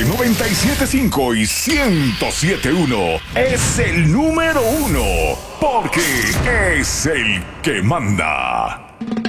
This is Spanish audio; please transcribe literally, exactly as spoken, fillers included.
noventa y siete punto cinco y ciento siete punto uno es el número uno porque es el que manda.